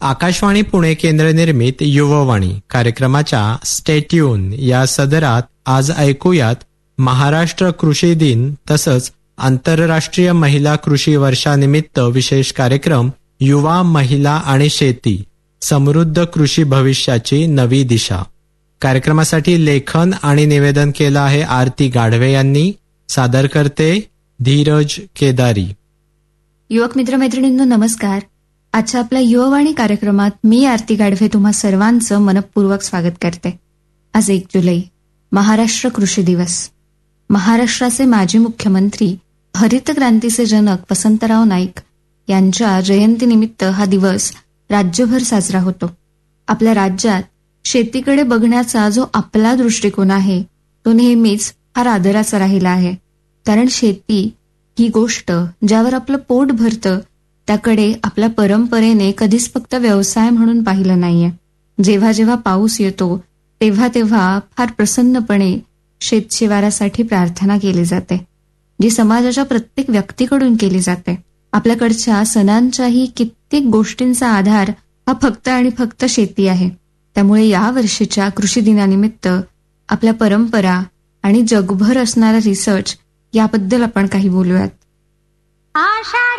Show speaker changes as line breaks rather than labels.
आकाशवाणी पुणे केंद्र निर्मित युववाणी कार्यक्रमाच्या स्टे ट्यून या सदरात आज ऐकूयात महाराष्ट्र कृषी दिन तसंच आंतरराष्ट्रीय महिला कृषी वर्षानिमित्त विशेष कार्यक्रम युवा महिला आणि शेती समृद्ध कृषी भविष्याची नवी दिशा. कार्यक्रमासाठी लेखन आणि निवेदन केलं आहे आरती गाढवे यांनी. सादर करते धीरज केदारी.
युवक मित्रमैत्रिणींनो नमस्कार. आजच्या आपल्या युववाणी कार्यक्रमात मी आरती गाढवे तुम्हा सर्वांचं मनपूर्वक स्वागत करते. आज 1 जुलै महाराष्ट्र कृषी दिवस. महाराष्ट्राचे माजी मुख्यमंत्री हरित क्रांतीचे जनक वसंतराव नाईक यांच्या जयंतीनिमित्त हा दिवस राज्यभर साजरा होतो. आपल्या राज्यात शेतीकडे बघण्याचा जो आपला दृष्टिकोन आहे तो नेहमीच फार आदराचा राहिला आहे. कारण शेती ही गोष्ट ज्यावर आपलं पोट भरतं त्याकडे आपल्या परंपरेने कधीच फक्त व्यवसाय म्हणून पाहिलं नाहीये. जेव्हा जेव्हा पाऊस येतो तेव्हा तेव्हा फार प्रसन्नपणे शेतशिवारासाठी प्रार्थना केली जाते, जी समाजाच्या प्रत्येक व्यक्तीकडून केली जाते. आपल्याकडच्या सणांच्याही कित्येक गोष्टींचा आधार हा फक्त आणि फक्त शेती आहे. त्यामुळे या वर्षीच्या कृषी दिनानिमित्त आपल्या परंपरा आणि जगभर असणारा रिसर्च याबद्दल आपण काही बोलूयात.
आशा